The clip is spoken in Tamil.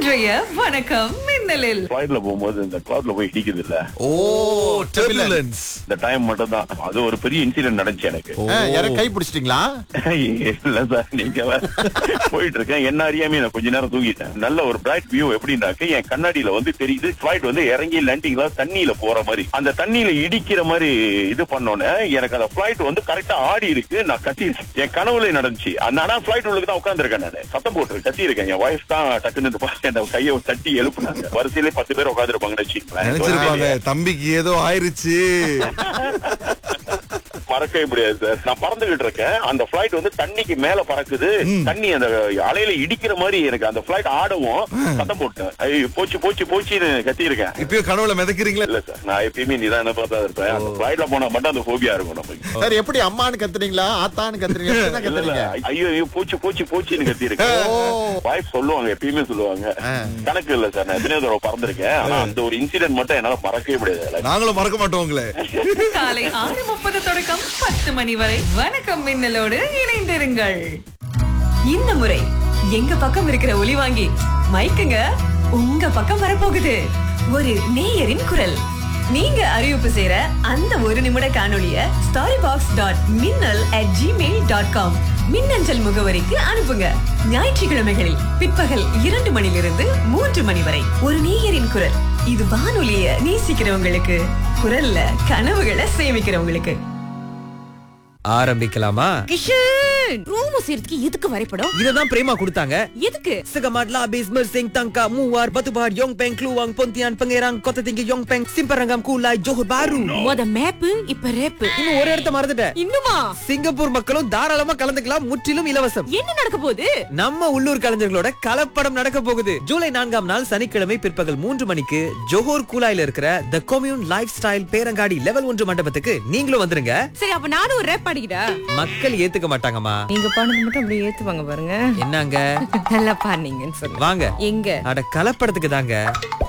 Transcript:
இன்றைய வணக்கம் மின்னலில் ஃபிளைட்ல போகும்போது இந்த கிளவுட்ல போய் இடிக்குது இல்ல, ஓ டர்புலன்ஸ். இந்த டைம் மட்டும் தான் அது ஒரு பெரிய இன்சிடென்ட் நடந்துச்சு எனக்கு. யாரும் கை பிடிச்சிட்டீங்களா? இல்ல சார், நீங்க போயிட்டு இருக்கேன், என்ன அறியாம நான் கொஞ்ச நேரம் தூங்கிட்டேன். நல்ல ஒரு பிரைட் வியூ எப்படின்னாக்க என் கண்ணாடியில வந்து தெரியுது ஃபிளைட் வந்து இறங்கி லேண்டிங்ல தண்ணியில போற மாதிரி, அந்த தண்ணியில இடிக்கிற மாதிரி இது பண்ணோன்னே எனக்கு அந்த ஃபிளைட் வந்து கரெக்டா ஆடி இருக்கு. நான் கத்தி என் கனவுல நடந்துச்சு. ஆனா ஃபிளைட் உள்ளுக்கு தான் உட்காந்துருக்கேன், நான் சத்தம் போட்டு கத்தி இருக்கேன். என் வைஃப் தான் டக்குன்னு என் கையை தட்டி எழுப்புனாங்க. வரிசையிலே 10 பேர் உட்காந்துருப்பாங்கன்னு நினைச்சிருப்பாங்க தம்பிக்கு ஏதோ ஆயிருச்சு. மறக்கவே முடியாது சார். நான் பறந்துகிட்டு இருக்கேன், அந்த பிளைட் வந்து தண்ணிக்கு மேல பறக்குது. தண்ணி அந்த அலையில இடிக்கிற மாதிரி எனக்கு அந்த பிளைட் ஆடவும் சத்தம் போட்டேன். ஐயோ போச்சு போச்சு போச்சுன்னு கத்தி இருக்கேன். இப்பயும் கனவுல மிதக்கிறீங்களா? இல்ல சார், நான் எப்பயுமே நீதான் என்ன பார்த்தா இருப்பேன். அந்த பிளைட்ல போனா மட்டும் அந்த போபியா இருக்கும் நமக்கு. சார் எப்படி அம்மான்னு கத்துறீங்களா ஆத்தான்னு கத்துறீங்க? ஐயோ போச்சு போச்சு போச்சுன்னு கத்தி இருக்கேன். வாய்ஸ் சொல்லுவாங்க, எப்பயுமே சொல்லுவாங்க. கணக்கு இல்ல சார், நான் எத்தனையோ தடவை பறந்துருக்கேன். ஆனா அந்த ஒரு இன்சிடென்ட் மட்டும் என்னால மறக்கவே முடியாது. நாங்களும் மறக்க மாட்டோம் உங்களை. காலை 6:30 தொடக்கம் 10 மணி வரை வணக்கம் மின்னலோடு இணைந்திருங்கள். இந்த முறை எங்க பக்கம் இருக்கிற ஒலி வாங்கி மைக்குங்க உங்க பக்கம் வரப்போகுது. ஒரு நேயரின் குரல். நீங்க அறிவிப்பு செய்யற அந்த ஒரு நிமிட காணொளிய storybox.minnal@gmail.com மின்னஞ்சல் முகவரிக்கு அனுப்புங்க. ஞாயிற்றுக்கிழமைகளில் பிற்பகல் 2 மணிலிருந்து 3 மணி வரை ஒரு நேயரின் குரல். இது வானொலிய நேசிக்கிறவங்களுக்கு, குரல்ல கனவுகளை சேமிக்கிறவங்களுக்கு. ஆரம்பிக்கலாமா? கிஷன் ரூம் சேர்த்துக்கு எதுக்கு வரைபடம்? இததான் பிரேமா கொடுத்தாங்க. எதுக்கு? சகமாட்லா பிஸ்மர் சிங் தங்கா Muar பத்துபார் Yong Peng Kluang Pontian Pengerang கொத்ததிங்க Yong Peng சிம்பரங்கம் Kulai Johor பாரு. மொத மேப் இப்ப ரேப். இன்னும் ஒரு இடத்த மறந்துட்டேன். இன்னுமா? சிங்கப்பூர் மக்களும் தாராளமா கலந்துக்கலாம், முற்றிலும் இலவசம். என்ன நடக்க போகுது? நம்ம உள்ளூர் கலைஞர்களோட கலப்படம் நடக்க போகுது. ஜூலை 4ஆம் நாள் சனிக்கிழமை பிற்பகல் 3 மணிக்கு ஜோஹர் கூலாயில இருக்கிற தி கம்யூன் லைஃப் ஸ்டைல் பேரங்காடி லெவல் 1 மண்டபத்துக்கு நீங்களும் வந்துருங்க. சரி, அப்ப நானும் ஒரு ரேப் பாடிக்கிறா. மக்கள் ஏத்துக்க மாட்டாங்கம்மா. நீங்க பாடுறது மட்டும் அப்படியே ஏத்துவாங்க பாருங்க. என்னங்க நல்லா பாடுனீங்கன்னு சொல்லுங்க. வாங்க எங்க? அட கலப்படத்துக்கு தாங்க.